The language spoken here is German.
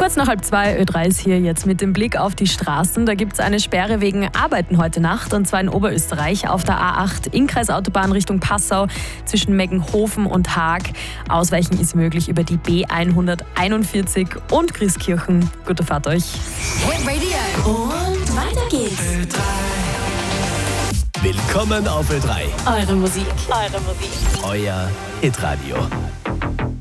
Kurz nach 1:30 Ö3 ist hier jetzt mit dem Blick auf die Straßen. Da gibt es eine Sperre wegen Arbeiten heute Nacht, und zwar in Oberösterreich auf der A8 Innkreisautobahn Richtung Passau zwischen Meggenhofen und Haag. Ausweichen ist möglich über die B141 und Christkirchen. Gute Fahrt euch. Hit Radio. Und weiter geht's. Ö3. Willkommen auf Ö3. Eure Musik. Euer Hitradio.